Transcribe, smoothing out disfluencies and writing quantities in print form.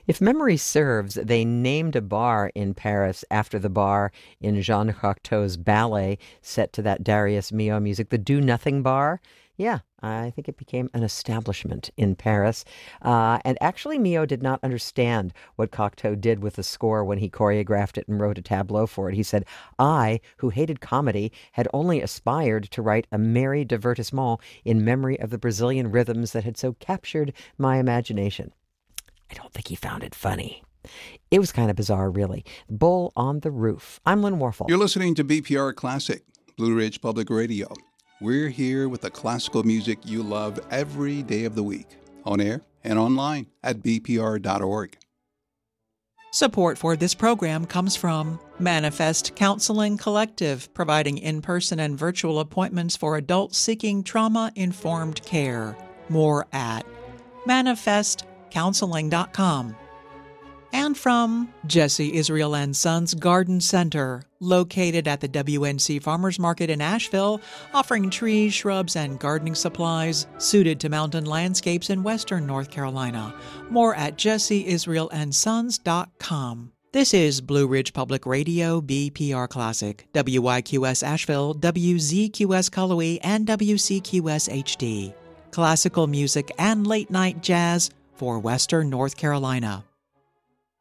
If memory serves, they named a bar in Paris after the bar in Jean Cocteau's ballet set to that Darius Milhaud music, the Do Nothing Bar. Yeah, I think it became an establishment in Paris. And actually, Milhaud did not understand what Cocteau did with the score when he choreographed it and wrote a tableau for it. He said, I, who hated comedy, had only aspired to write a merry divertissement in memory of the Brazilian rhythms that had so captured my imagination. I don't think he found it funny. It was kind of bizarre, really. Bull on the Roof. I'm Lynn Warfel. You're listening to BPR Classic, Blue Ridge Public Radio. We're here with the classical music you love every day of the week, on air and online at bpr.org. Support for this program comes from Manifest Counseling Collective, providing in-person and virtual appointments for adults seeking trauma-informed care. More at manifestcounseling.com. And from Jesse Israel and Sons Garden Center, located at the WNC Farmers Market in Asheville, offering trees, shrubs, and gardening supplies suited to mountain landscapes in western North Carolina. More at jesseisraelandsons.com. This is Blue Ridge Public Radio, BPR Classic, WYQS Asheville, WZQS Cullowhee, and WCQS HD. Classical music and late-night jazz for western North Carolina.